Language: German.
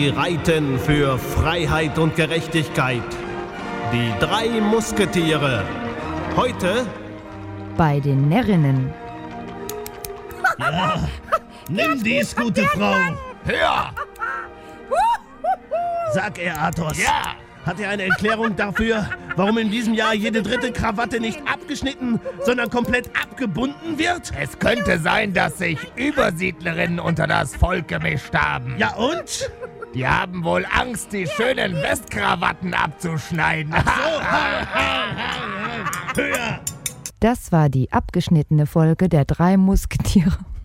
die reiten für Freiheit und Gerechtigkeit. Die 3 Musketiere. Heute bei den Närrinnen. Ja, nimm dies, gute Frau. Hör! Sag er, Athos. Ja! Hat er eine Erklärung dafür, warum in diesem Jahr jede 3. Krawatte nicht abgeschnitten, sondern komplett abgebunden wird? Es könnte sein, dass sich Übersiedlerinnen unter das Volk gemischt haben. Ja und? Die haben wohl Angst, die schönen Westkrawatten abzuschneiden. Höher! Das war die abgeschnittene Folge der 3 Musketiere.